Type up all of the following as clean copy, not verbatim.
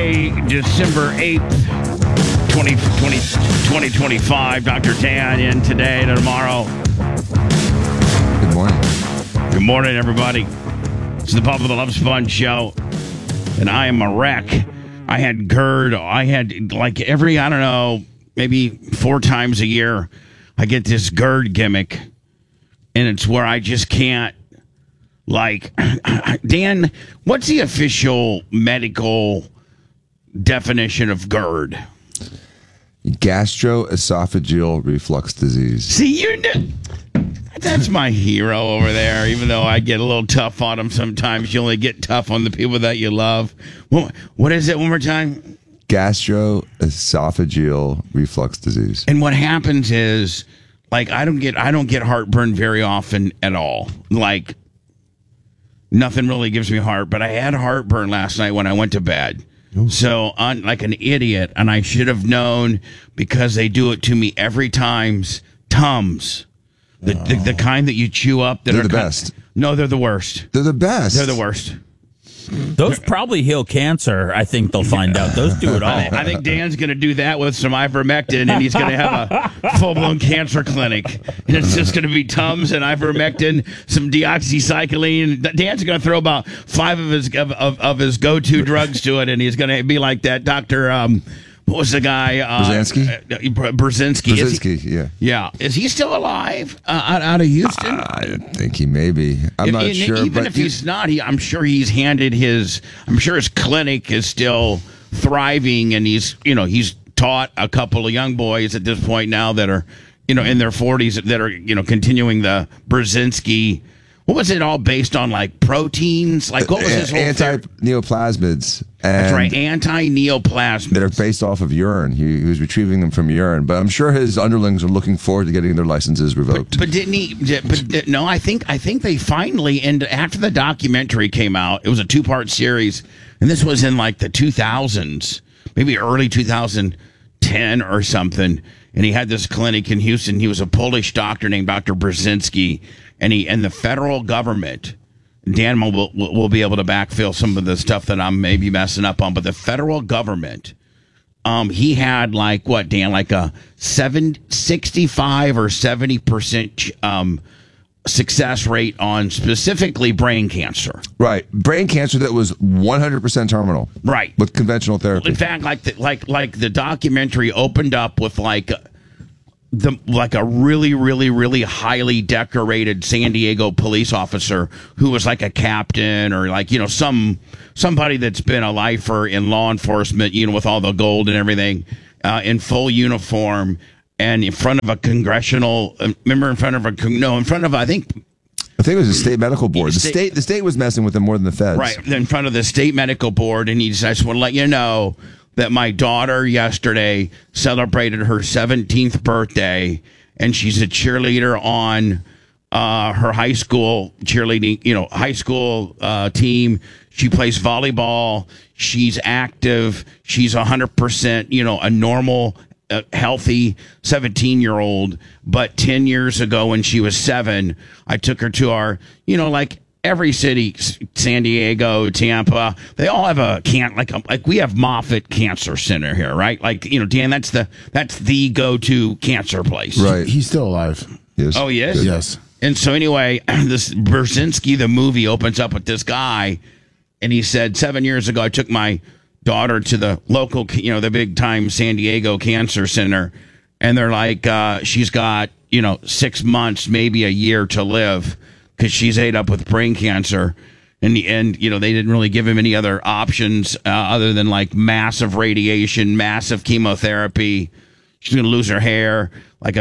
Monday, December 8th, 2025. Dr. Dan in today and tomorrow. Good morning. Good morning, everybody. It's the Pop of the Love Sponge show, and I am a wreck. I had GERD. I had, like, every, I don't know, maybe 4 times a year, I get this GERD gimmick, and it's where I just can't, like, Dan, what's the official medical definition of GERD? Gastroesophageal reflux disease. See, that's my hero over there, even though I get a little tough on him sometimes. You only get tough on the people that you love. What is it, one more time? Gastroesophageal reflux disease. And what happens is, like, I don't get heartburn very often at all. Like, nothing really gives me heart, but I had heartburn last night when I went to bed. Ooh. So, like an idiot, and I should have known because they do it to me every time. Tums. The kind that you chew up. They're the best. No, they're the worst. They're the best. They're the worst. Those probably heal cancer, I think they'll find out. Those do it all. I think Dan's going to do that with some ivermectin, and he's going to have a full-blown cancer clinic. And it's just going to be Tums and ivermectin, some deoxycycline. Dan's going to throw about 5 of his go-to drugs to it, and he's going to be like that Dr. What was the guy? Brzezinski, yeah. Yeah. Is he still alive out of Houston? I think he may be. I'm not sure. Even if he's not, I'm sure he's handed I'm sure his clinic is still thriving, and he's taught a couple of young boys at this point now that are, in their 40s that are, continuing the Brzezinski. What was it all based on, like proteins? Like, what was his whole anti-neoplasmids? That's right, anti-neoplasmids. That are based off of urine. He was retrieving them from urine. But I'm sure his underlings are looking forward to getting their licenses revoked. But didn't he? No, I think they finally, after the documentary came out, it was a 2-part series, and this was in like the 2000s, maybe early 2010 or something. And he had this clinic in Houston. He was a Polish doctor named Dr. Brzezinski. And the federal government, Dan will be able to backfill some of the stuff that I'm maybe messing up on, but the federal government, he had like what, Dan, like a 65 or 70% success rate on specifically brain cancer. Right, brain cancer that was 100% terminal. Right, with conventional therapy. In fact, like the documentary opened up with like a really, really, really highly decorated San Diego police officer who was like a captain or like, somebody that's been a lifer in law enforcement, with all the gold and everything, in full uniform and in front of a congressional, I think it was the state medical board. The state was messing with them more than the feds. Right, in front of the state medical board, and he said, I just want to let you know that my daughter yesterday celebrated her 17th birthday, and she's a cheerleader on her high school cheerleading, high school team. She plays volleyball. She's active. She's 100%, a normal, healthy 17-year-old. But 10 years ago when she was 7, I took her to our, every city, San Diego, Tampa, they all have like we have Moffitt Cancer Center here, right? Like, Dan, that's the go-to cancer place. Right. He's still alive. Yes. Oh, he is? Yes. And so anyway, this Brzezinski, the movie, opens up with this guy, and he said, 7 years ago, I took my daughter to the local, the big-time San Diego Cancer Center, and they're like, she's got, 6 months, maybe a year to live, because she's ate up with brain cancer. In the end, they didn't really give him any other options other than like massive radiation, massive chemotherapy. She's going to lose her hair, like a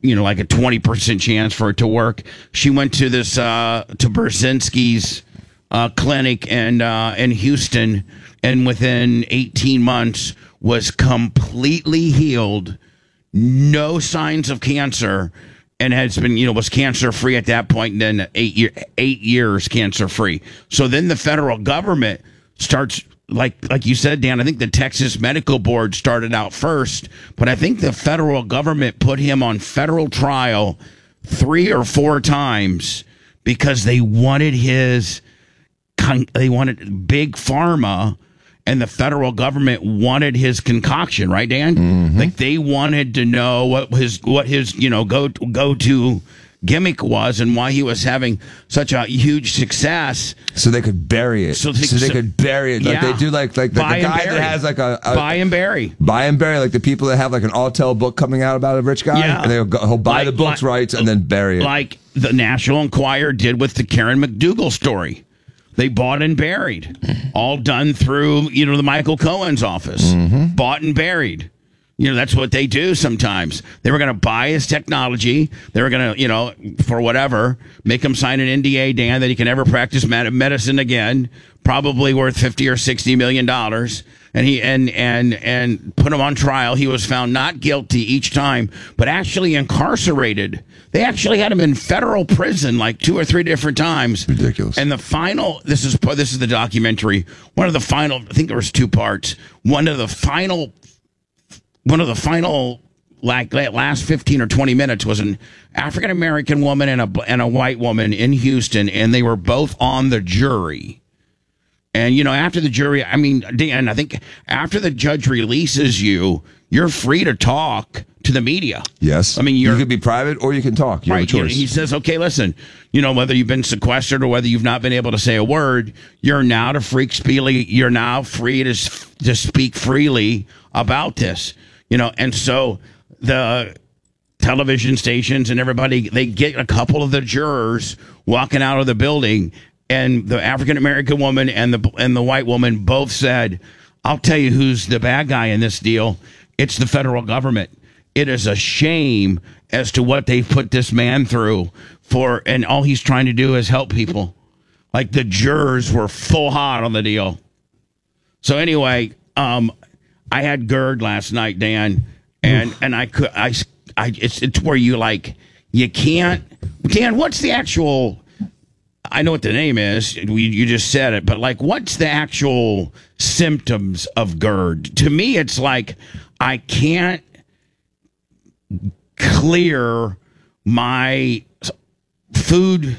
20% chance for it to work. She went to this to Brzezinski's clinic in Houston, and within 18 months was completely healed, no signs of cancer. And has been, was cancer free at that point, and then 8 years cancer free. So then the federal government starts, like you said, Dan. I think the Texas Medical Board started out first, but I think the federal government put him on federal trial 3 or 4 times because they wanted big pharma and the federal government wanted his concoction, right, Dan? Like they wanted to know what his go to gimmick was and why he was having such a huge success. So they could bury it. So they could bury it. Like they do like the guy that has like a buy and bury. Buy and bury, like the people that have like an all-tell book coming out about a rich guy. Yeah. And he'll buy the book's rights and then bury it. Like the National Enquirer did with the Karen McDougal story. They bought and buried. All done through, the Michael Cohen's office. Bought and buried. That's what they do sometimes. They were going to buy his technology. They were going to, for whatever, make him sign an NDA, Dan, that he can never practice medicine again, probably worth $50 or $60 million. And he and put him on trial. He was found not guilty each time, but actually incarcerated. They actually had him in federal prison like 2 or 3 different times. Ridiculous. And the final, this is the documentary. One of the final, I think there was 2 parts. One of the final like last 15 or 20 minutes was an African American woman and a white woman in Houston, and they were both on the jury. And after the jury, I mean, Dan, I think after the judge releases you, you're free to talk to the media. Yes. I mean, you could be private or you can talk. You have a choice. He says, okay, listen, whether you've been sequestered or whether you've not been able to say a word, you're now you're now free to speak freely about this. And so the television stations and everybody, they get a couple of the jurors walking out of the building, and the African American woman and the white woman both said, I'll tell you who's the bad guy in this deal. It's the federal government. It is a shame as to what they've put this man through and all he's trying to do is help people. Like the jurors were full hot on the deal. So anyway, I had GERD last night, Dan, and it's where you can't. Dan, what's the actual? I know what the name is. You just said it, but what's the actual symptoms of GERD? To me, it's like I can't clear my food.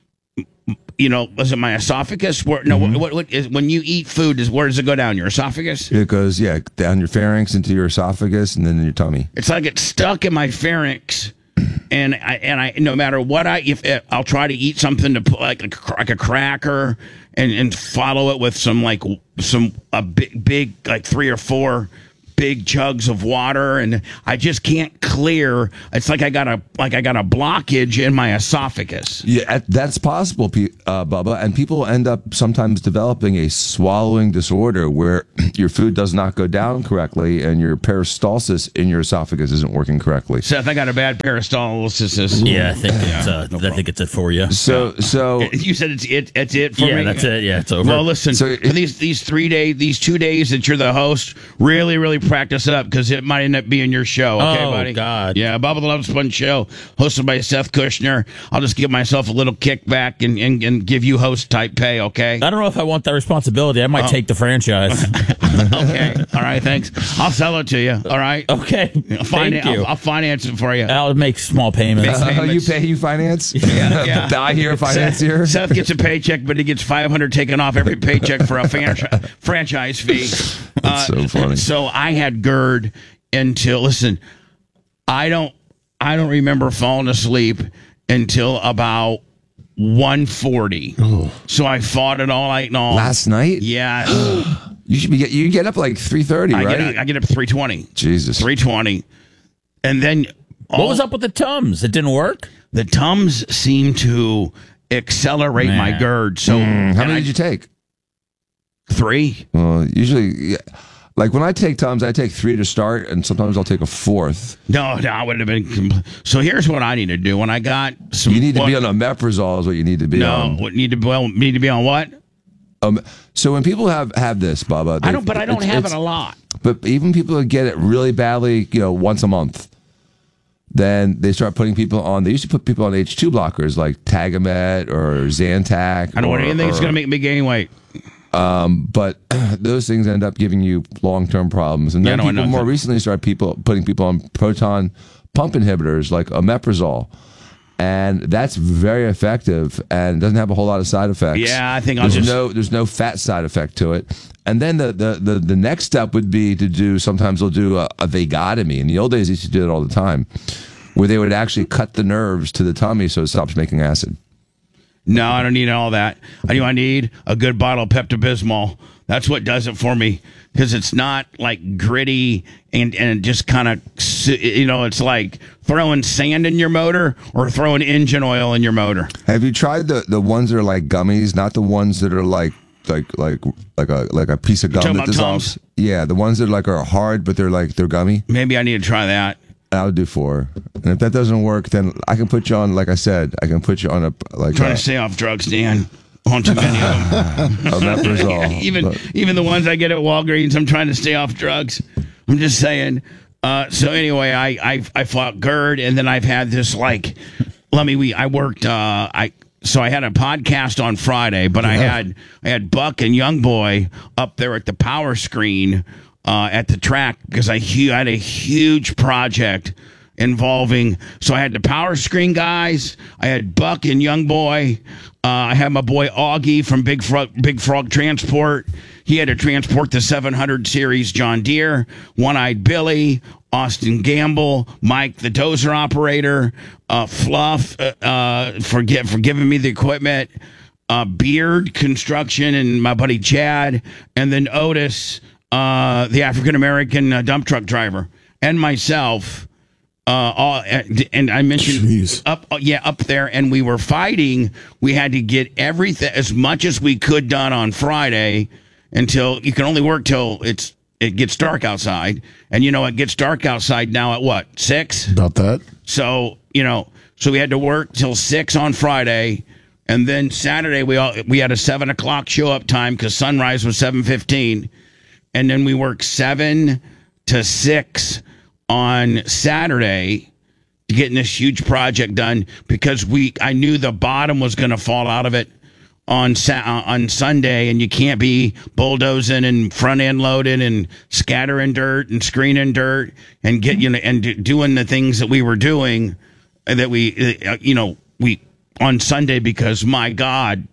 Was it my esophagus? What is when you eat food? Where does it go down? Your esophagus? It goes, down your pharynx into your esophagus and then in your tummy. It's like it's stuck in my pharynx, and I no matter what I'll try to eat something to put like a cracker and follow it with some big like 3 or 4 big chugs of water, and I just can't clear. It's like I got a blockage in my esophagus. Yeah, that's possible, Bubba. And people end up sometimes developing a swallowing disorder where your food does not go down correctly, and your peristalsis in your esophagus isn't working correctly. Seth, I got a bad peristalsis. Yeah, I think it's it for you. So you said it's it for me. Yeah, that's it. Yeah, it's over. Well, listen, for these 3 days, these 2 days that you're the host, really practice up because it might end up being your show. Okay, buddy? God. Yeah, Bubba the Love Sponge Show, hosted by Seth Kushner. I'll just give myself a little kickback and give you host type pay, okay? I don't know if I want that responsibility. I might take the franchise. Okay. All right, thanks. I'll sell it to you. All right? Okay. Thank you. I'll finance it for you. I'll make small payments. You finance? Yeah. I hear financier. Seth gets a paycheck, but he gets $500 taken off every paycheck for a franchise fee. That's so funny. So I had GERD until, listen, I don't remember falling asleep until about 1:40. Oh. So I fought it all night long. Last night? Yeah. You get up like 3:30, right? I get up at 3:20. Jesus. 3:20. And then what was up with the Tums? It didn't work? The Tums seem to accelerate my GERD. So how many did you take? 3. Well, usually, like when I take Tums, I take 3 to start, and sometimes I'll take a 4th. No, I would have been. So here's what I need to do. When I got some, you need to be on omeprazole is what you need to be on. No, need to be on what? So when people have this, Bubba, I don't have it a lot. But even people that get it really badly, once a month, then they start putting people on. They used to put people on H2 blockers like Tagamet or Zantac. I don't want anything that's going to make me gain weight. But those things end up giving you long-term problems. And then people more recently started putting people on proton pump inhibitors like omeprazole. And that's very effective and doesn't have a whole lot of side effects. Yeah, I think there's no fat side effect to it. And then the next step would be to do, sometimes they'll do a vagotomy. In the old days, they used to do it all the time, where they would actually cut the nerves to the tummy so it stops making acid. No, I don't need all that. I need a good bottle of Pepto-Bismol. That's what does it for me, because it's not like gritty and just kind of, it's like throwing sand in your motor or throwing engine oil in your motor. Have you tried the ones that are like gummies, not the ones that are like a piece of gum that dissolves? Tums? Yeah, the ones that are hard, but they're gummy. Maybe I need to try that. I'll do 4. And if that doesn't work, then I can put you on, like I said, I can put you on trying to stay off drugs, Dan. On too many of them. Omeprazole. Even the ones I get at Walgreens, I'm trying to stay off drugs. I'm just saying. So anyway, I fought GERD, and then I've had this so I had a podcast on Friday, but I had Buck and Young Boy up there at the power screen at the track, because I had a huge project involving. So I had the power screen guys, I had Buck and Young Boy, I had my boy Augie from Big Frog Transport. He had to transport the 700 series John Deere. One-Eyed Billy, Austin Gamble, Mike the dozer operator, Fluff for giving me the equipment, Beard Construction and my buddy Chad, and then Otis, the African-American dump truck driver, and myself. And I mentioned up there, and we were fighting. We had to get everything, as much as we could, done on Friday, until you can only work till it gets dark outside. And it gets dark outside now at what, 6? About that. So so we had to work till 6 on Friday, and then Saturday we had a 7 o'clock show up time because sunrise was 7:15, and then we worked 7 to 6 on Saturday getting this huge project done, because I knew the bottom was going to fall out of it on Sunday, and you can't be bulldozing and front end loading and scattering dirt and screening dirt and doing the things that we were doing, that we on Sunday, because my God,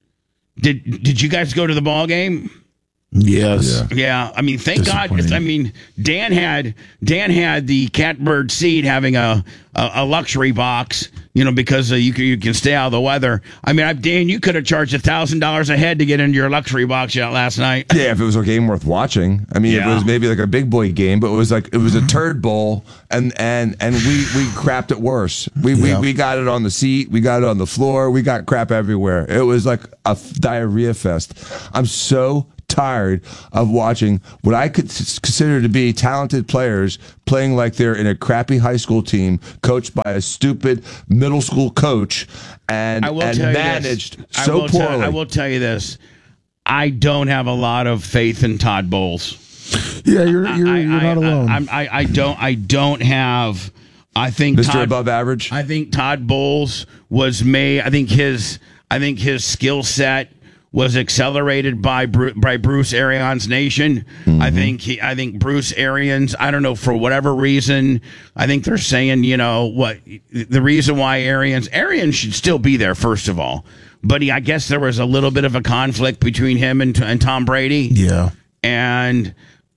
did you guys go to the ball game? Yes. Yeah. I mean, thank God. I mean, Dan had the catbird seat, having a luxury box, because you can stay out of the weather. I mean, Dan, you could have charged $1,000 a head to get into your luxury box out last night. Yeah, if it was a game worth watching. I mean, It was maybe like a big boy game, but it was a turd bowl, and we crapped it worse. We got it on the seat, we got it on the floor, we got crap everywhere. It was like a diarrhea fest. I'm so tired of watching what I could consider to be talented players playing like they're in a crappy high school team coached by a stupid middle school coach and managed so poorly. I will tell you this. I don't have a lot of faith in Todd Bowles. Yeah, you're not alone. I don't have. I think Mr. Above Average. I think Todd Bowles was made. I think his skill set was accelerated by Bruce Arians' Nation. Mm-hmm. I think Bruce Arians, I don't know, for whatever reason, I think they're saying, the reason why Arians should still be there, first of all. But I guess there was a little bit of a conflict between him and Tom Brady. Yeah. And,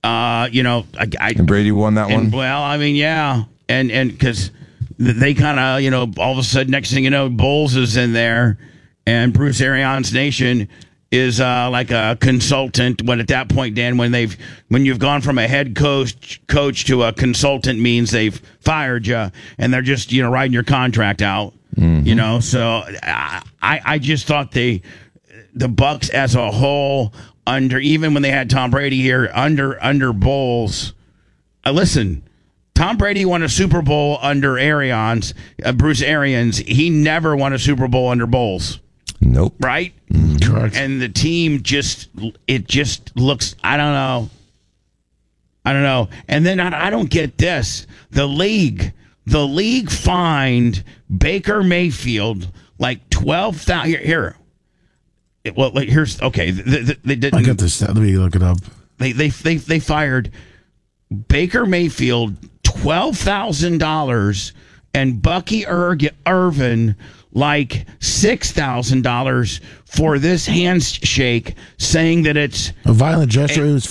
and Brady won that one? Well, I mean, yeah. And because they kind of, all of a sudden, next thing you know, Bowles is in there. And Bruce Arians' Nation is like a consultant. When at that point, Dan, when you've gone from a head coach to a consultant, means they've fired you, and they're just riding your contract out. Mm-hmm. So I just thought the Bucks as a whole, even when they had Tom Brady here, under Bowles. Listen. Tom Brady won a Super Bowl under Bruce Arians. He never won a Super Bowl under Bowles. Nope. Right? Correct. And the team just looks, I don't know. And then I don't get this. The league fined Baker Mayfield like $12,000. Here. Well, here's, okay. They didn't. I got this. Let me look it up. They fired Baker Mayfield $12,000 and Bucky Irvin like $6,000 for this handshake, saying that it's a violent gesture. It was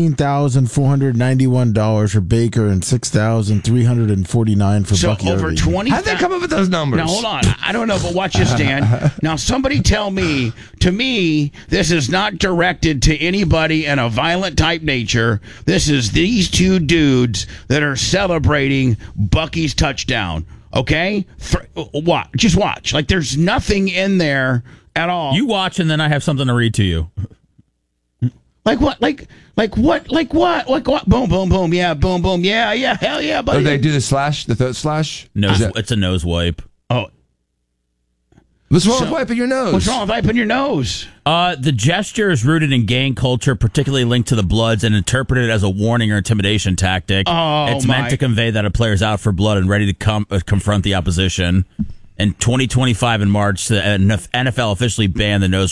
$14,491 for Baker and $6,349 for Bucky over Irving. 20. How'd they come up with those numbers? Now hold on, I don't know, but watch this, Dan. Now somebody tell me. To me, this is not directed to anybody in a violent type nature. This is these two dudes that are celebrating Bucky's touchdown. Okay, watch. Just watch. Like there's nothing in there at all. You watch, and then I have something to read to you. Like what? Like what? Like what? Like what? Boom, boom, boom. Yeah, boom, boom. Yeah, hell yeah, buddy. Oh, they do the slash, the throat slash? It's a nose wipe. Oh, what's wrong with wiping your nose? what's wrong with wiping your nose? The gesture is rooted in gang culture, particularly linked to the Bloods, and interpreted as a warning or intimidation tactic. It's meant to convey that a player's out for blood and ready to confront the opposition. In 2025 in March, the NFL officially banned the nose